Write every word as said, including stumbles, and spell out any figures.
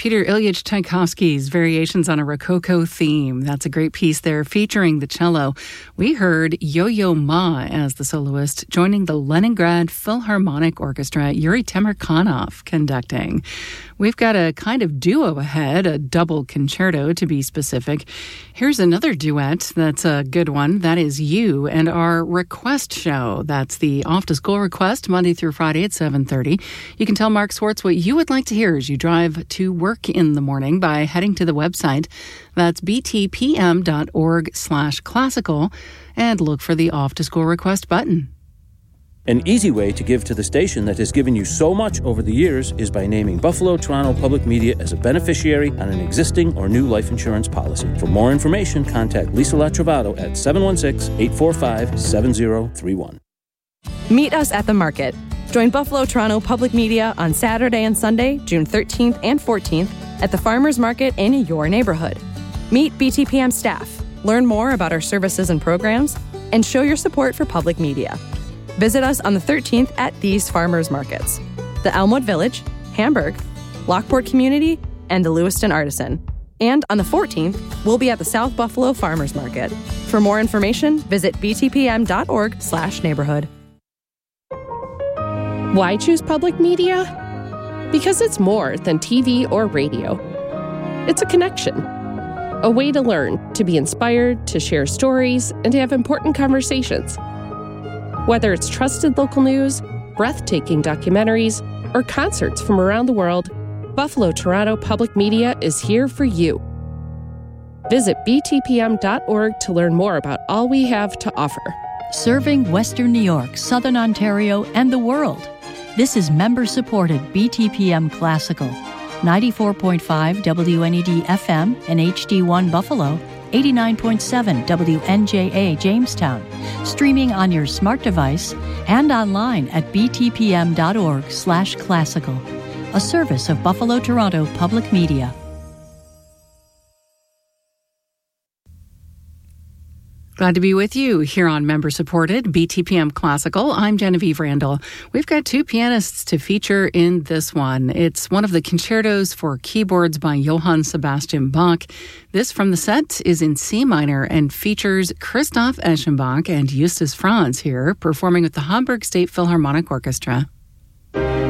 Peter Ilyich Tchaikovsky's Variations on a Rococo Theme. That's a great piece there featuring the cello. We heard Yo-Yo Ma as the soloist, joining the Leningrad Philharmonic Orchestra, Yuri Temirkanov conducting. We've got a kind of duo ahead, a double concerto to be specific. Here's another duet that's a good one. That is you and our request show. That's the Off to School request, Monday through Friday at seven thirty. You can tell Mark Swartz what you would like to hear as you drive to work in the morning by heading to the website. That's btpm.org slash classical and look for the Off to School request button. An easy way to give to the station that has given you so much over the years is by naming Buffalo Toronto Public Media as a beneficiary on an existing or new life insurance policy. For more information, contact Lisa Latrovato at seven one six, eight four five, seven zero three one. Meet us at the market. Join Buffalo Toronto Public Media on Saturday and Sunday, June thirteenth and fourteenth, at the Farmers Market in your neighborhood. Meet B T P M staff, learn more about our services and programs, and show your support for public media. Visit us on the thirteenth at these farmers markets: the Elmwood Village, Hamburg, Lockport Community, and the Lewiston Artisan. And on the fourteenth, we'll be at the South Buffalo Farmers Market. For more information, visit btpm.org slash neighborhood. Why choose public media? Because it's more than T V or radio. It's a connection, a way to learn, to be inspired, to share stories, and to have important conversations. Whether it's trusted local news, breathtaking documentaries, or concerts from around the world, Buffalo Toronto Public Media is here for you. Visit b t p m dot org to learn more about all we have to offer. Serving Western New York, Southern Ontario, and the world. This is member-supported B T P M Classical. ninety-four point five W N E D F M and H D one Buffalo, eighty-nine point seven W N J A Jamestown, streaming on your smart device and online at btpm.org slash classical, a service of Buffalo Toronto Public Media. Glad to be with you here on member-supported B T P M Classical. I'm Genevieve Randall. We've got two pianists to feature in this one. It's one of the concertos for keyboards by Johann Sebastian Bach. This from the set is in C minor and features Christoph Eschenbach and Justus Franz here performing with the Hamburg State Philharmonic Orchestra.